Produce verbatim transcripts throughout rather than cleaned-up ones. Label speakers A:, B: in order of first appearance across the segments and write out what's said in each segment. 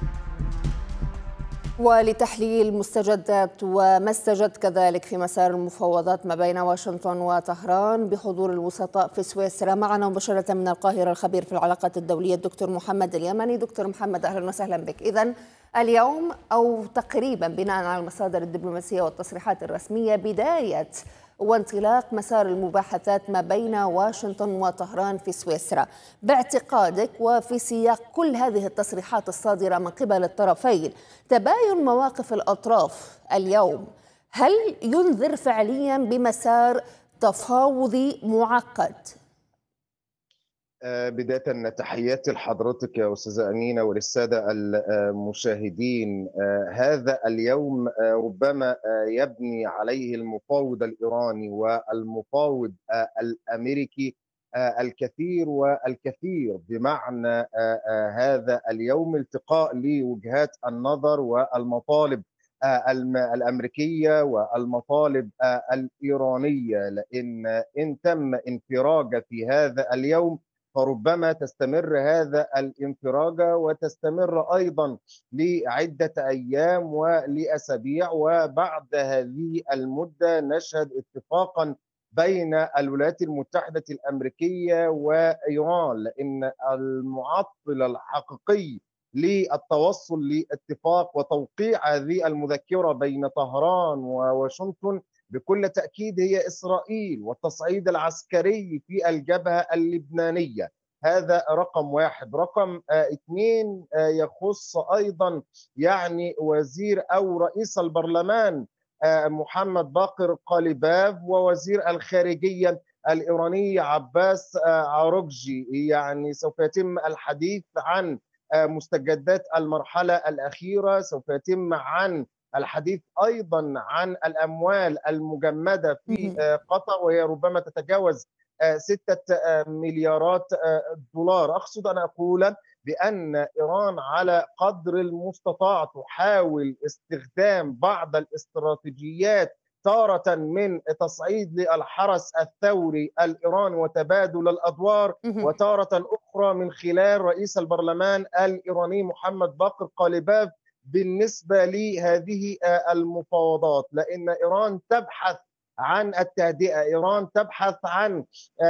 A: ولتحليل مستجدات وما استجد كذلك في مسار المفاوضات ما بين واشنطن وطهران بحضور الوسطاء في سويسرا، معنا مباشرة من القاهرة الخبير في العلاقات الدولية الدكتور محمد اليمني. دكتور محمد، أهلا وسهلا بك. إذن اليوم أو تقريبا بناء على المصادر الدبلوماسية والتصريحات الرسمية بداية وانطلاق مسار المباحثات ما بين واشنطن وطهران في سويسرا. باعتقادك وفي سياق كل هذه التصريحات الصادرة من قبل الطرفين، تباين مواقف الأطراف اليوم هل ينذر فعليا بمسار تفاوضي معقد؟
B: بداية تحياتي لحضرتك يا أستاذة أمينة وللسادة المشاهدين. هذا اليوم ربما يبني عليه المفاوض الإيراني والمفاوض الأمريكي الكثير والكثير، بمعنى هذا اليوم التقاء لوجهات النظر والمطالب الأمريكية والمطالب الإيرانية، لأن إن تم انفراج في هذا اليوم فربما تستمر هذا الانفراج وتستمر أيضا لعدة أيام ولأسابيع، وبعد هذه المدة نشهد اتفاقا بين الولايات المتحدة الأمريكية وإيران، لأن المعطل الحقيقي للتوصل لاتفاق وتوقيع هذه المذكرة بين طهران وواشنطن بكل تأكيد هي إسرائيل والتصعيد العسكري في الجبهة اللبنانية. هذا رقم واحد. رقم اثنين يخص أيضا يعني وزير أو رئيس البرلمان محمد باقر قاليباف ووزير الخارجية الإيراني عباس عراقجي. يعني سوف يتم الحديث عن مستجدات المرحلة الأخيرة، سوف يتم عن الحديث أيضا عن الأموال المجمدة في قطر، وهي ربما تتجاوز ستة مليارات دولار. أقصد أن أقول بأن إيران على قدر المستطاع تحاول استخدام بعض الاستراتيجيات، تارة من تصعيد للحرس الثوري الإيراني وتبادل الأدوار، وتارة أخرى من خلال رئيس البرلمان الإيراني محمد باقر قاليباف بالنسبة لهذه المفاوضات، لأن إيران تبحث عن التهدئة، إيران تبحث عن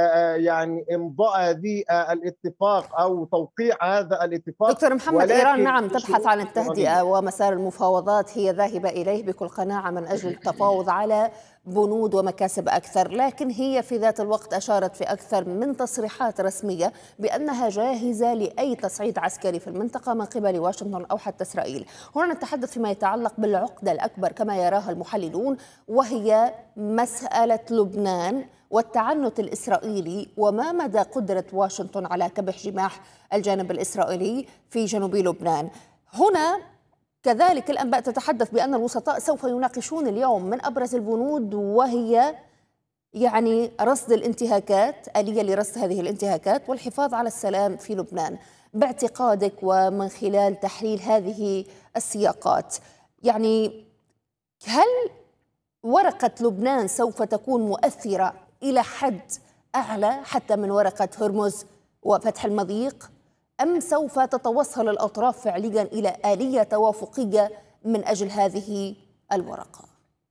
B: يعني إمضاء هذه الاتفاق أو توقيع هذا الاتفاق.
A: دكتور محمد، إيران نعم تبحث عن التهدئة ومسار المفاوضات هي ذاهبة إليه بكل قناعة من أجل التفاوض على بنود ومكاسب أكثر، لكن هي في ذات الوقت أشارت في أكثر من تصريحات رسمية بأنها جاهزة لأي تصعيد عسكري في المنطقة من قبل واشنطن أو حتى إسرائيل. هنا نتحدث فيما يتعلق بالعقدة الأكبر كما يراها المحللون، وهي مسألة لبنان والتعنت الإسرائيلي وما مدى قدرة واشنطن على كبح جماح الجانب الإسرائيلي في جنوب لبنان. هنا كذلك الأنباء تتحدث بأن الوسطاء سوف يناقشون اليوم من أبرز البنود، وهي يعني رصد الانتهاكات، آلية لرصد هذه الانتهاكات والحفاظ على السلام في لبنان. باعتقادك ومن خلال تحليل هذه السياقات، يعني هل ورقة لبنان سوف تكون مؤثرة إلى حد أعلى حتى من ورقة هرمز وفتح المضيق، أم سوف تتوصل الأطراف فعليا إلى آلية توافقية من أجل هذه الورقة؟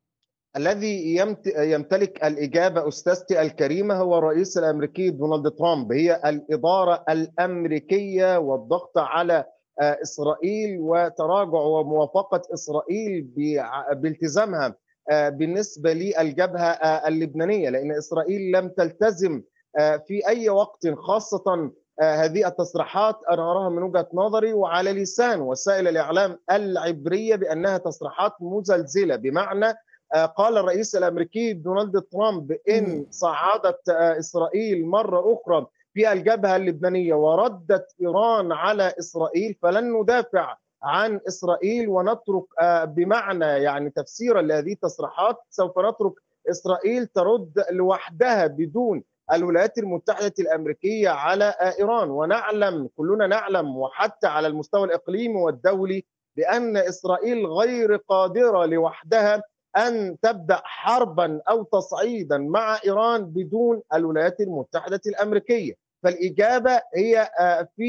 B: الذي يمتلك الإجابة أستاذتي الكريمة هو الرئيس الأمريكي دونالد ترامب. هي الإدارة الأمريكية والضغط على إسرائيل وتراجع وموافقة إسرائيل بالتزامها بالنسبة للجبهة اللبنانية، لأن إسرائيل لم تلتزم في أي وقت، خاصة هذه التصريحات أنا أراها من وجهة نظري وعلى لسان وسائل الإعلام العبرية بأنها تصريحات مزلزلة، بمعنى قال الرئيس الأمريكي دونالد ترامب إن صعدت إسرائيل مرة أخرى في الجبهة اللبنانية وردت إيران على إسرائيل فلن ندافع عن إسرائيل ونترك، بمعنى يعني تفسيرا لهذه التصريحات سوف نترك إسرائيل ترد لوحدها بدون الولايات المتحدة الأمريكية على إيران. ونعلم كلنا نعلم وحتى على المستوى الإقليمي والدولي بأن إسرائيل غير قادرة لوحدها أن تبدأ حربا أو تصعيدا مع إيران بدون الولايات المتحدة الأمريكية. فالإجابة هي في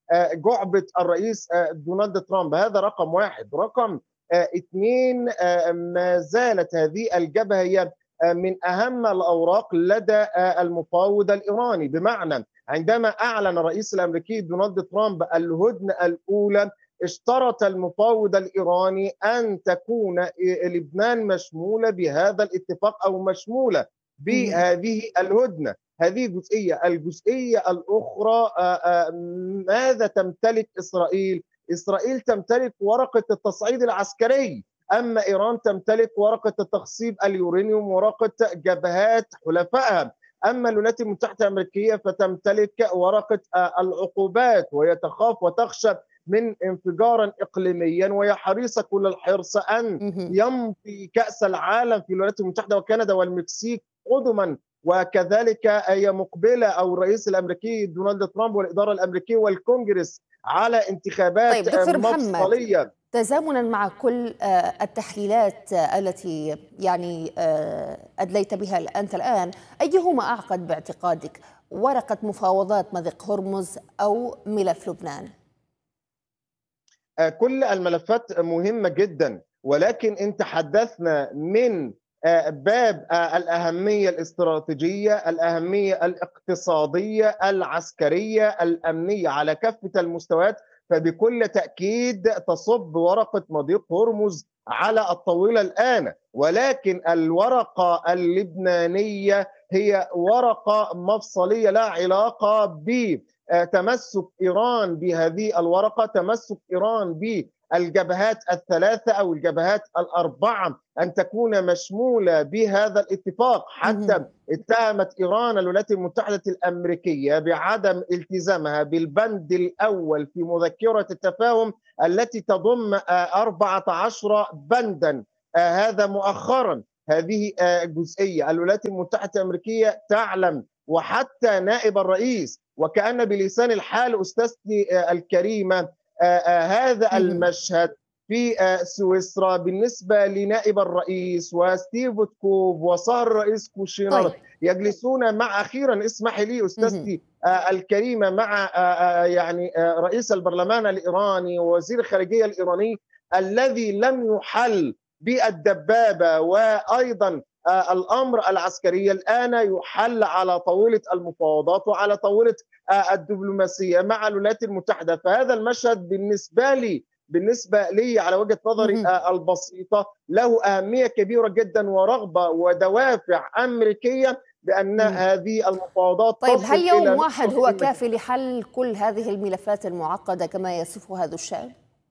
B: جعبة الرئيس دونالد ترامب. هذا رقم واحد. رقم اثنين، ما زالت هذه الجبهة هي من أهم الأوراق لدى المفاوض الإيراني، بمعنى عندما أعلن الرئيس الأمريكي دونالد ترامب الهدنة الأولى اشترط المفاوض الإيراني أن تكون لبنان مشمولة بهذا الاتفاق أو مشمولة بهذه الهدنة. هذه جزئية. الجزئية الأخرى، ماذا تمتلك إسرائيل؟ إسرائيل تمتلك ورقة التصعيد العسكري، أما إيران تمتلك ورقة التخصيب اليورانيوم، ورقة جبهات حلفائها. أما الولايات المتحدة الأمريكية فتمتلك ورقة العقوبات، وهي تخاف وتخشى من انفجارا إقليميا، وهي حريصة كل الحرص أن يمضي كأس العالم في الولايات المتحدة وكندا والمكسيك قدما، وكذلك هي مقبلة أو الرئيس الأمريكي دونالد ترامب والإدارة الأمريكية والكونغرس على انتخابات
A: طيب دكتور
B: مفصلية.
A: محمد، تزامنا مع كل التحليلات التي يعني أدليت بها أنت الآن، أيهما أعقد باعتقادك، ورقة مفاوضات مضيق هرمز أو ملف لبنان؟
B: كل الملفات مهمة جدا، ولكن إن تحدثنا من باب الأهمية الاستراتيجية، الأهمية الاقتصادية، العسكرية، الأمنية على كافة المستويات، فبكل تأكيد تصب ورقة مضيق هرمز على الطاولة الآن. ولكن الورقة اللبنانية هي ورقة مفصلية لا علاقة بتمسك إيران بهذه الورقة، تمسك إيران بالجبهات الثلاثة أو الجبهات الأربعة أن تكون مشمولة بهذا الاتفاق. حتى اتهمت إيران الولايات المتحدة الأمريكية بعدم التزامها بالبند الأول في مذكرة التفاهم التي تضم أربعة عشر بندا. هذا مؤخرا. هذه جزئية الولايات المتحدة الأمريكية تعلم، وحتى نائب الرئيس، وكأن بلسان الحال أستاذتي الكريمة هذا المشهد في سويسرا بالنسبة لنائب الرئيس وستيف ويتكوف وصهر الرئيس كوشنر طيب. يجلسون مع، أخيرا اسمحي لي أستاذتي الكريمة، مع يعني رئيس البرلمان الإيراني ووزير الخارجية الإيراني الذي لم يحل بالدبابة، وأيضا الأمر العسكري الآن يحل على طاولة المفاوضات وعلى طاولة الدبلوماسية مع الولايات المتحدة. فهذا المشهد بالنسبة لي بالنسبة لي على وجهة نظري البسيطة له أهمية كبيرة جدا ورغبة ودوافع أمريكية بأن هذه المفاوضات
A: طيب
B: تصل
A: هل يوم
B: إلى
A: واحد هو كافي لحل كل هذه الملفات المعقدة كما يصف هذا الشأن؟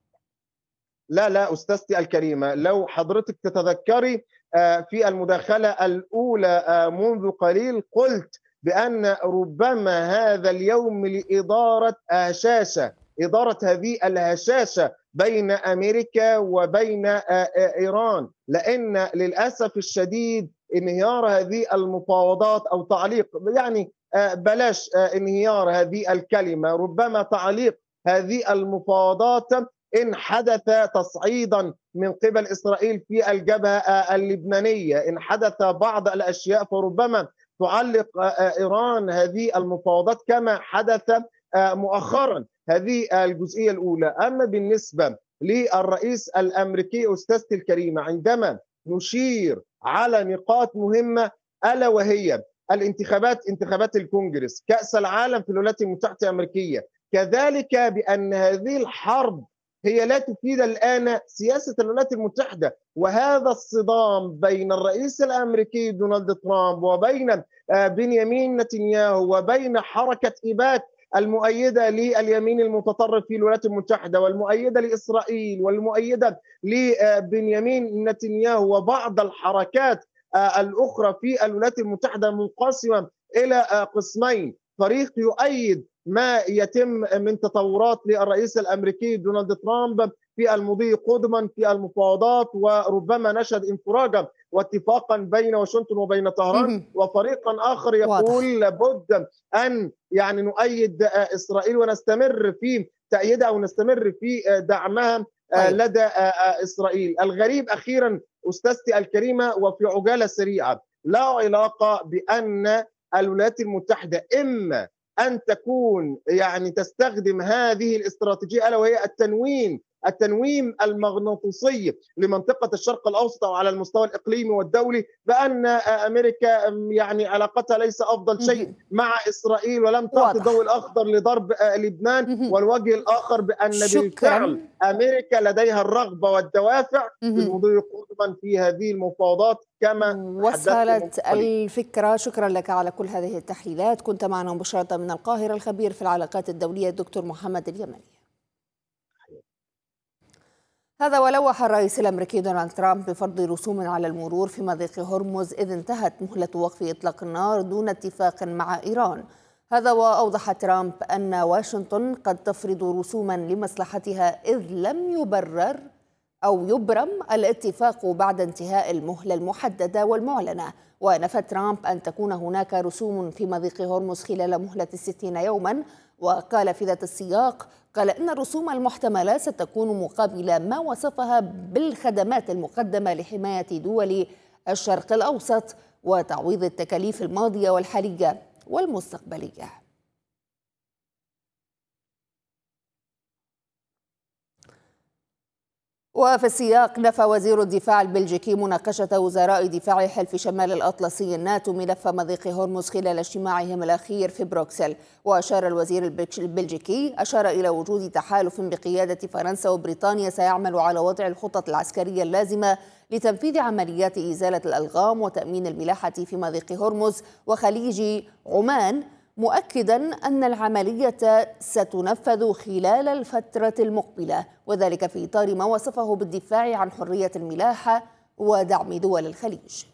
B: لا لا أستاذتي الكريمة، لو حضرتك تتذكري في المداخلة الأولى منذ قليل قلت بأن ربما هذا اليوم لإدارة هشاشة، إدارة هذه الهشاشة بين أمريكا وبين إيران، لأن للأسف الشديد انهيار هذه المفاوضات أو تعليق، يعني بلاش انهيار هذه الكلمة، ربما تعليق هذه المفاوضات إن حدث تصعيدا من قبل إسرائيل في الجبهة اللبنانية، إن حدث بعض الأشياء فربما تعلق إيران هذه المفاوضات كما حدث مؤخرا. هذه الجزئية الأولى. أما بالنسبة للرئيس الأمريكي أستاذتي الكريمة، عندما نشير على نقاط مهمة ألا وهي الانتخابات، انتخابات الكونغرس، كأس العالم في الولايات المتحدة الأمريكية، كذلك بأن هذه الحرب هي لا تفيد الآن سياسة الولايات المتحدة، وهذا الصدام بين الرئيس الأمريكي دونالد ترامب وبين بنيامين نتنياهو وبين حركة إيباك المؤيدة لليمين المتطرف في الولايات المتحدة والمؤيدة لإسرائيل والمؤيدة لبنيامين نتنياهو وبعض الحركات الأخرى في الولايات المتحدة منقسمة إلى قسمين، فريق يؤيد ما يتم من تطورات للرئيس الأمريكي دونالد ترامب في المضي قدما في المفاوضات، وربما نشهد انفراجا واتفاقا بين واشنطن وبين طهران، وفريقا آخر يقول لابد أن يعني نؤيد إسرائيل ونستمر في تأييدها أو نستمر في دعمها لدى إسرائيل. الغريب أخيرا أستاذتي الكريمة وفي عجالة سريعة، لا علاقة بأن الولايات المتحدة إما أن تكون يعني تستخدم هذه الاستراتيجية، ألا وهي التنويم التنويم المغناطيسي لمنطقة الشرق الأوسط وعلى المستوى الإقليمي والدولي، بأن أمريكا يعني علاقتها ليس أفضل شيء مع إسرائيل ولم تعطي الضوء الأخضر لضرب لبنان، والوجه الآخر بأن بالفعل أمريكا لديها الرغبة والدوافع للمضي قدما في هذه المفاوضات كما
A: وصلت الفكرة. شكرا لك على كل هذه التحليلات. كنت معنا مباشرة من القاهرة الخبير في العلاقات الدولية الدكتور محمد اليمني. هذا ولوح الرئيس الأمريكي دونالد ترامب بفرض رسوم على المرور في مضيق هرمز إذ انتهت مهلة وقف إطلاق النار دون اتفاق مع إيران. هذا وأوضح ترامب أن واشنطن قد تفرض رسوما لمصلحتها إذ لم يبرر أو يبرم الاتفاق بعد انتهاء المهلة المحددة والمعلنة. ونفى ترامب أن تكون هناك رسوم في مضيق هرمز خلال مهلة الستين يوما، وقال في ذات السياق قال إن الرسوم المحتملة ستكون مقابل ما وصفها بالخدمات المقدمة لحماية دول الشرق الأوسط وتعويض التكاليف الماضية والحالية والمستقبلية. وفي السياق نفى وزير الدفاع البلجيكي مناقشة وزراء دفاع حلف شمال الأطلسي الناتو ملف مضيق هرمز خلال اجتماعهم الأخير في بروكسل. وأشار الوزير البلجيكي أشار إلى وجود تحالف بقيادة فرنسا وبريطانيا سيعمل على وضع الخطط العسكرية اللازمة لتنفيذ عمليات إزالة الألغام وتأمين الملاحة في مضيق هرمز وخليج عمان، مؤكدا أن العملية ستنفذ خلال الفترة المقبلة، وذلك في إطار ما وصفه بالدفاع عن حرية الملاحة ودعم دول الخليج.